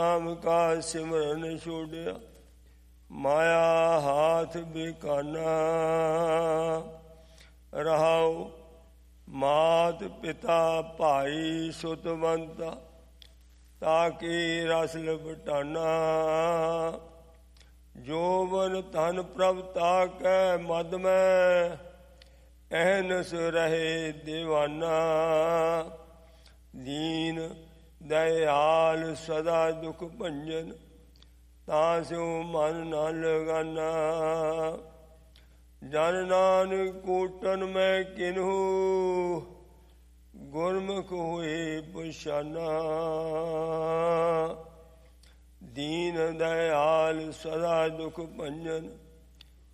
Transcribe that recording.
ਨਾਮ ਕਾ ਸਿਮਰਨ ਛੋੜਿਆ, ਮਾਇਆ ਹਾਥ ਬਿਕਾਨਾ। ਰਹਾਉ ਮਾਤ ਪਿਤਾ ਭਾਈ ਸੁਤਵੰਤਾ, ਤਾਕੀ ਰਸ ਲਪਟਾਨਾ। ਜੋਵਨ ਧਨ ਪ੍ਰਭ ਤਾਕੈ ਮਦ ਮੈਂ, ਅਹਨਸ ਰਹੇ ਦੀਵਾਨਾ। ਦੀਨ ਦਇਆਲ ਸਦਾ ਦੁਖ ਭੰਜਨ, ਤਾਂ ਸਿਉ ਮਨ ਨਾ ਲਗਾਨਾ। ਜਨ ਨਾਨਕ ਕੋਟਨ ਮੈਂ ਕਿਨਹੂ, ਗੁਰਮੁਖ ਹੋਏ ਪਛਾਨਾ। ਦੀਨ ਦਇਆਲ ਸਦਾ ਦੁਖ ਭੰਜਨ,